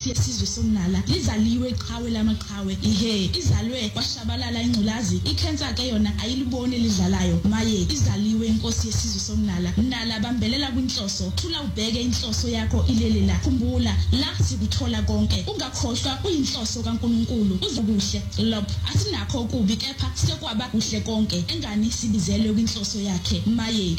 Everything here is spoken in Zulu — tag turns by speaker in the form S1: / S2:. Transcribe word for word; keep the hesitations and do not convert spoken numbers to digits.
S1: inkosi yesizwe somnala lizaliwe iqhawe lamaqhawe ihe izalwe kwashabalala ingculazi ikhensa ke yona ayilibone lidlalayo maye izaliwe inkosi yesizwe somnala nala bambelela kwinhloso thula ubheke inhloso yakho ilelela khumbula la sikuthola konke ungakhohlwa kuyinhloso kaNkuluNkulu uzokuhle lopho asinakho kubi kepha sekwaba kuhle konke engani sibizelwe kwinhloso yakhe maye